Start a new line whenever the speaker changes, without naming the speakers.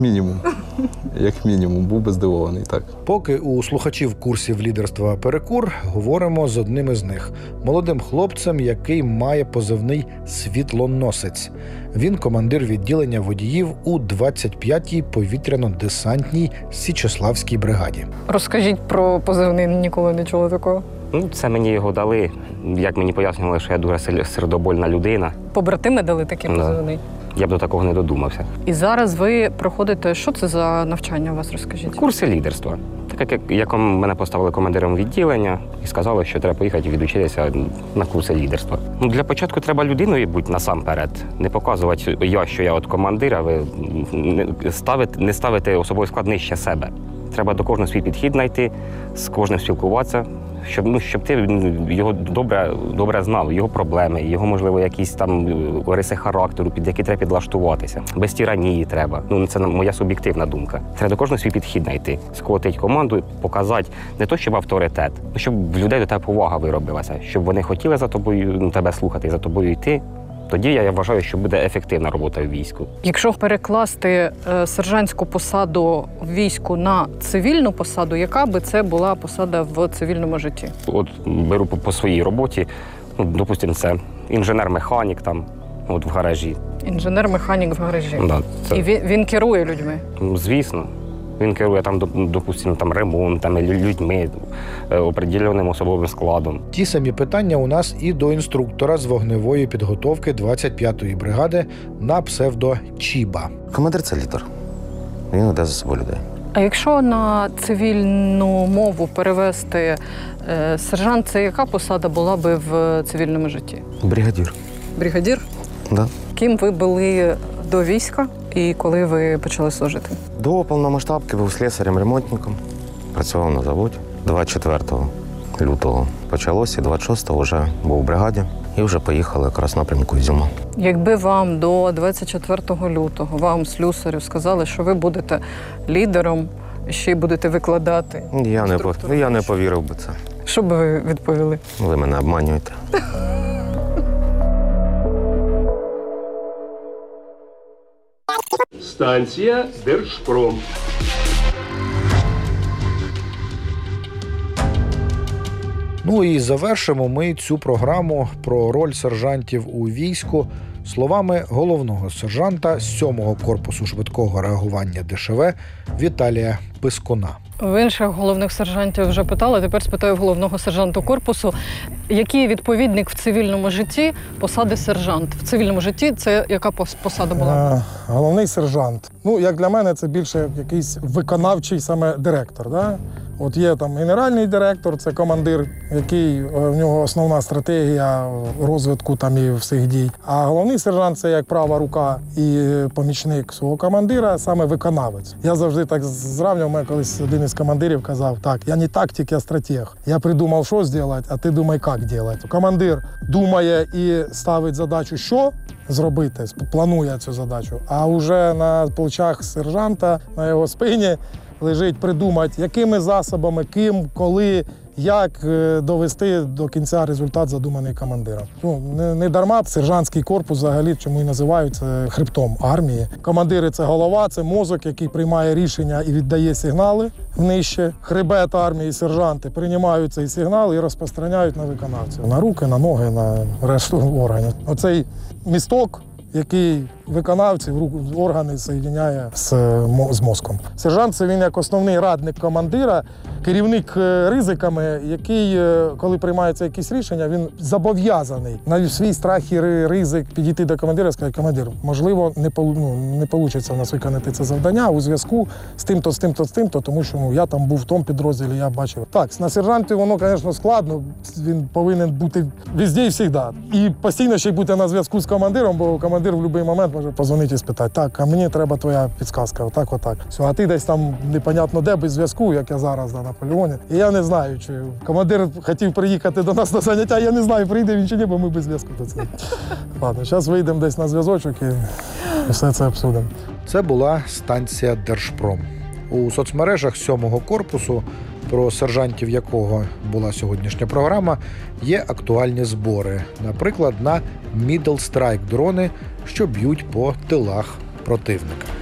Як мінімум, був би здивований, так.
Поки у слухачів курсів лідерства перекур, говоримо з одним із них – молодим хлопцем, який має позивний «Світлоносець». Він командир відділення водіїв у 25-й повітряно-десантній Січеславській бригаді.
Розкажіть про позивний, ніколи не чула такого.
Це мені його дали, як мені пояснювали, що я дуже сердобольна людина.
Побратими дали такий позивний?
Я б до такого не додумався.
І зараз ви проходите, що це за навчання у вас, розкажіть?
Курси лідерства. Так як мене поставили командиром відділення і сказали, що треба поїхати і відучитися на курси лідерства. Для початку треба людиною бути насамперед. Не показувати що я от командир, а ви не ставити особовий склад нижче себе. Треба до кожного свій підхід знайти, з кожним спілкуватися, щоб ти його добре знав, його проблеми, його, можливо, якісь там риси характеру, під які треба підлаштуватися. Без тиранії треба. Це моя суб'єктивна думка. Треба до кожного свій підхід знайти, сколотити команду, показати не то, щоб авторитет, щоб в людей до тебе повага виробилася, щоб вони хотіли за тобою, тебе слухати, за тобою йти. Тоді я вважаю, що буде ефективна робота в війську.
Якщо перекласти сержантську посаду в війську на цивільну посаду, яка би це була посада в цивільному житті?
От беру по своїй роботі, допустимо, це інженер-механік там, в гаражі.
Інженер-механік в гаражі.
Да, це...
І він керує людьми?
Звісно. Він керує допустимо, ремонтами, людьми, определеним особовим складом.
Ті самі питання у нас і до інструктора з вогневої підготовки 25-ї бригади на псевдо Чіба.
Командир – це лідер. Він веде за собою людей.
А якщо на цивільну мову перевести сержант, це яка посада була би в цивільному житті?
Бригадір.
Бригадір?
Да.
Ким ви були до війська і коли ви почали служити?
До повномасштабки був слесарем-ремонтником. Працював на заводі. 24 лютого почалося, 26-го вже був у бригаді. І вже поїхали якраз напрямку Ізюма.
Якби вам до 24 лютого, вам, слюсарю, сказали, що ви будете лідером, ще й будете викладати.
Я не повірив би це.
Що б ви відповіли?
Ви мене обманюєте.
Станція Держпром.
Ну і завершимо ми цю програму про роль сержантів у війську словами головного сержанта 7-го корпусу швидкого реагування ДШВ Віталія Пискуна.
В інших головних сержантів вже питали, тепер спитаю головного сержанта корпусу. Який відповідник в цивільному житті посади сержант? В цивільному житті це яка посада була?
Головний сержант. Як для мене це більше якийсь виконавчий саме директор. Да? От є там генеральний директор, це командир, який в нього основна стратегія розвитку там і всіх дій. А головний сержант це як права рука і помічник свого командира, саме виконавець. Я завжди так зрівнював, мене колись один із командирів казав, так, я не тактик, я стратег. Я придумав, що зробити, а ти думай, як робити. Командир думає і ставить задачу, що зробити, планує цю задачу. А вже на плечах сержанта, на його спині лежить придумати, якими засобами, ким, коли, як довести до кінця результат, задуманий командиром. Не дарма сержантський корпус взагалі, чому і називають хребтом армії. Командири – це голова, це мозок, який приймає рішення і віддає сигнали нижче. Хребет армії, сержанти приймають цей сигнал і розпространяють на виконавців. На руки, на ноги, на решту органів. Оцей місток, який виконавців, органи соєдиняє з мозком. Сержант – це він як основний радник командира, керівник ризиками, який, коли приймаються якісь рішення, він зобов'язаний на свій страх і ризик підійти до командира і сказати, командир, можливо, не вийде в нас виконати це завдання у зв'язку з тим-то, з тим-то, з тим-то, тому що я там був в тому підрозділі, я бачив. Так, на сержанті воно, звісно, складно, він повинен бути везде і завжди. І постійно ще й бути на зв'язку з командиром, бо командир в будь-який момент може позвонити і спитати, так, а мені треба твоя підказка, отак. Все, а ти десь там непонятно де, без зв'язку, як я зараз на Наполеоні. І я не знаю, чи командир хотів приїхати до нас на заняття, я не знаю, прийде він чи ні, бо ми без зв'язку. Ладно, зараз вийдемо десь на зв'язочок і все це обсудимо.
Це була станція Держпром. У соцмережах 7-го корпусу, про сержантів якого була сьогоднішня програма, є актуальні збори. Наприклад, на Middle Strike дрони, що б'ють по тилах противника.